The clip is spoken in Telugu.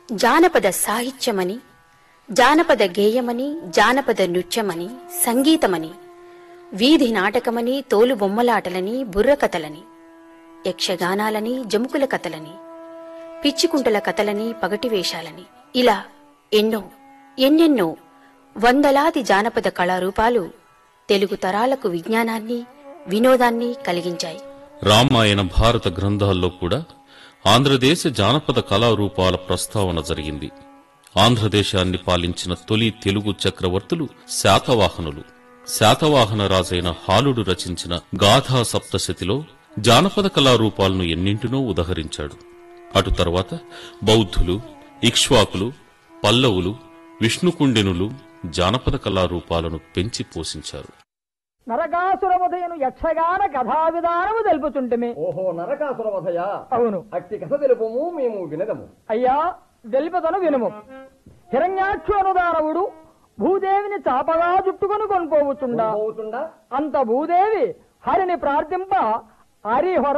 జానపద సాహిత్యమని, జానపద గేయమని, జానపద నృత్యమని, సంగీతమని, వీధి నాటకమని, తోలు బొమ్మలాటలని, బుర్రకథలని, యక్షగానాలని, జముకుల కథలని, పిచ్చికుంటల కథలని, పగటివేషాలని, ఇలా ఎన్నెన్నో వందలాది జానపద కళారూపాలు తెలుగు తరాలకు విజ్ఞానాన్ని, వినోదాన్ని కలిగించాయి. రామాయణ భారత గ్రంథాల్లో కూడా ఆంధ్రదేశ జానపద కళారూపాల ప్రస్తావన జరిగింది. ఆంధ్రదేశాన్ని పాలించిన తొలి తెలుగు చక్రవర్తులు శాతవాహనులు. శాతవాహన రాజైన హాలుడు రచించిన గాథా సప్తశతిలో జానపద కళారూపాలను ఎన్నింటినో ఉదహరించాడు. అటు తర్వాత బౌద్ధులు, ఇక్ష్వాకులు, పల్లవులు, విష్ణుకుండెనులు జానపద కళారూపాలను పెంచి పోషించారు. నరకాసురవధయను యక్షగాన కథా విధానము తెలుపుచుంటిమి. ఓహో, నరకాసురవధయ. అవును. అట్టి కథ తెలుపము, మేము వినదము. అయ్యా, తెలుపుతను వినుము. హిరణ్యాక్షు అనుదానవుడు భూదేవిని చాపగా చుట్టుకొని కొనుకోవచ్చుండా. అవుతుండా అంత భూదేవి హరిని ప్రార్థింప హరిహొర